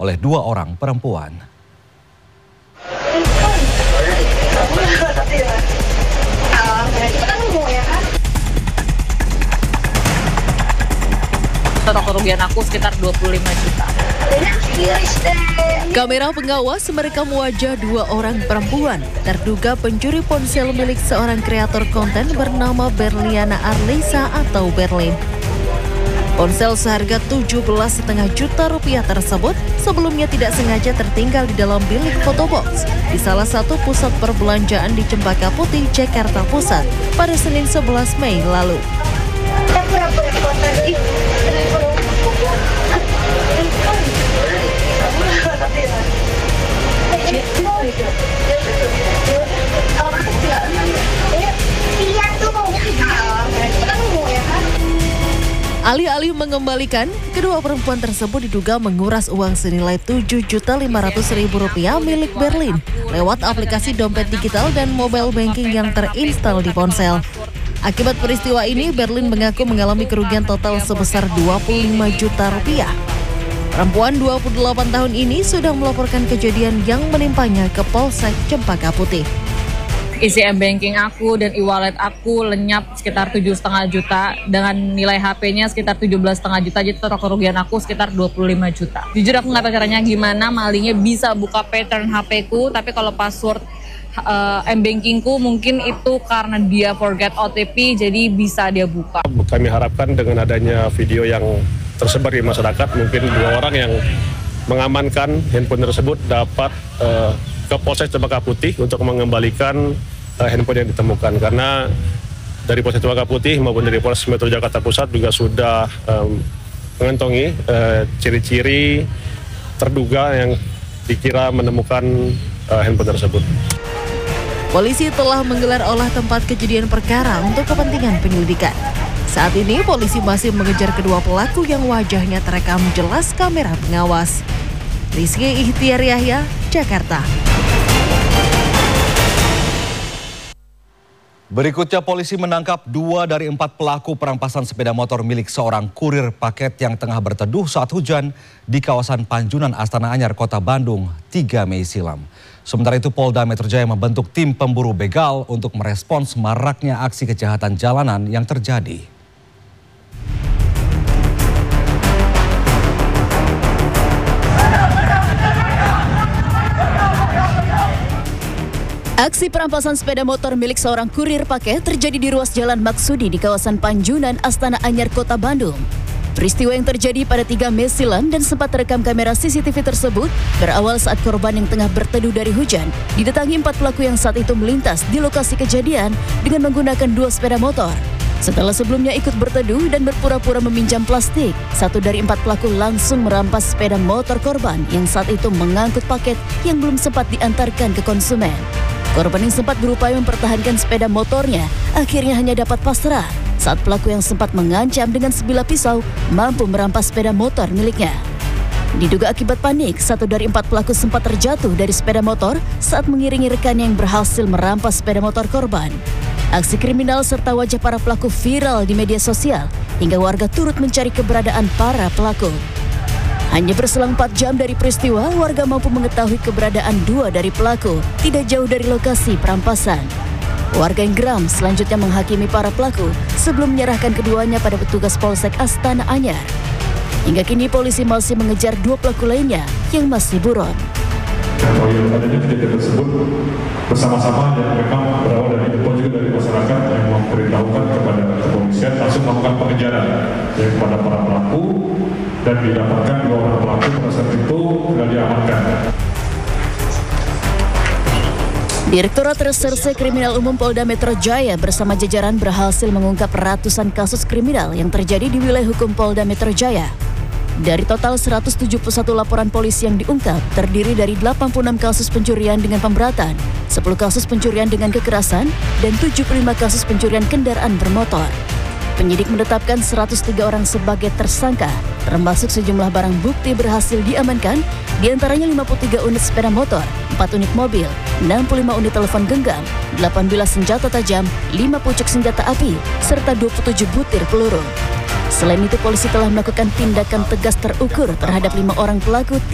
oleh 2 orang perempuan. Total kerugian aku sekitar 25 juta. Kamera pengawas merekam wajah 2 orang perempuan terduga pencuri ponsel milik seorang kreator konten bernama Berliana Arlisa atau Berlin. Ponsel seharga 17,5 juta rupiah tersebut sebelumnya tidak sengaja tertinggal di dalam bilik fotobox di salah satu pusat perbelanjaan di Cempaka Putih, Jakarta Pusat pada Senin 11 Mei lalu. Alih-alih mengembalikan, kedua perempuan tersebut diduga menguras uang senilai Rp7.500.000 milik Berlin lewat aplikasi dompet digital dan mobile banking yang terinstal di ponsel. Akibat peristiwa ini, Berlin mengaku mengalami kerugian total sebesar Rp25 juta. Perempuan 28 tahun ini sudah melaporkan kejadian yang menimpanya ke Polsek Cempaka Putih. Isi M-banking aku dan e-wallet aku lenyap sekitar 7,5 juta dengan nilai HP-nya sekitar 17,5 juta, jadi total kerugian aku sekitar 25 juta. Jujur aku nggak tahu caranya gimana malingnya bisa buka pattern HP-ku, tapi kalau password M-bankingku mungkin itu karena dia forget OTP, jadi bisa dia buka. Kami harapkan dengan adanya video yang tersebar di masyarakat, mungkin 2 orang yang mengamankan handphone tersebut dapat ke Polsek Cempaka Putih untuk mengembalikan handphone yang ditemukan, karena dari Polsek Cempaka Putih maupun dari Polres Metro Jakarta Pusat juga sudah mengantongi ciri-ciri terduga yang dikira menemukan handphone tersebut. Polisi telah menggelar olah tempat kejadian perkara untuk kepentingan penyelidikan. Saat ini polisi masih mengejar kedua pelaku yang wajahnya terekam jelas kamera pengawas. Rizky Ihtiar Yahya, Jakarta. Berikutnya polisi menangkap 2 dari 4 pelaku perampasan sepeda motor milik seorang kurir paket yang tengah berteduh saat hujan di kawasan Panjunan, Astana Anyar, Kota Bandung 3 Mei silam. Sementara itu Polda Metro Jaya membentuk tim pemburu begal untuk merespons maraknya aksi kejahatan jalanan yang terjadi. Aksi perampasan sepeda motor milik seorang kurir paket terjadi di ruas Jalan Maksudi di kawasan Panjunan, Astana Anyar, Kota Bandung. Peristiwa yang terjadi pada 3 Mei silam dan sempat terekam kamera CCTV tersebut berawal saat korban yang tengah berteduh dari hujan didatangi 4 pelaku yang saat itu melintas di lokasi kejadian dengan menggunakan 2 sepeda motor. Setelah sebelumnya ikut berteduh dan berpura-pura meminjam plastik, 1 dari 4 pelaku langsung merampas sepeda motor korban yang saat itu mengangkut paket yang belum sempat diantarkan ke konsumen. Korban yang sempat berupaya mempertahankan sepeda motornya akhirnya hanya dapat pasrah saat pelaku yang sempat mengancam dengan sebilah pisau mampu merampas sepeda motor miliknya. Diduga akibat panik, 1 dari 4 pelaku sempat terjatuh dari sepeda motor saat mengiringi rekannya yang berhasil merampas sepeda motor korban. Aksi kriminal serta wajah para pelaku viral di media sosial hingga warga turut mencari keberadaan para pelaku. Hanya berselang 4 jam dari peristiwa, warga mampu mengetahui keberadaan 2 dari pelaku tidak jauh dari lokasi perampasan. Warga yang geram selanjutnya menghakimi para pelaku sebelum menyerahkan keduanya pada petugas Polsek Astana Anyar. Hingga kini polisi masih mengejar 2 pelaku lainnya yang masih buron. Yang adanya kejadian tersebut bersama-sama yang memang berawal dari info juga dari masyarakat yang memberitahukan kepada kepolisian langsung melakukan pengejaran kepada para pelaku dan didapatkan 2 orang pelaku pada saat itu sudah diamankan. Direktorat Reserse Kriminal Umum Polda Metro Jaya bersama jajaran berhasil mengungkap ratusan kasus kriminal yang terjadi di wilayah hukum Polda Metro Jaya. Dari total 171 laporan polisi yang diungkap, terdiri dari 86 kasus pencurian dengan pemberatan, 10 kasus pencurian dengan kekerasan, dan 75 kasus pencurian kendaraan bermotor. Penyidik menetapkan 103 orang sebagai tersangka, termasuk sejumlah barang bukti berhasil diamankan, diantaranya 53 unit sepeda motor, 4 unit mobil, 65 unit telepon genggam, 18 senjata tajam, 5 pucuk senjata api, serta 27 butir peluru. Selain itu, polisi telah melakukan tindakan tegas terukur terhadap 5 orang pelaku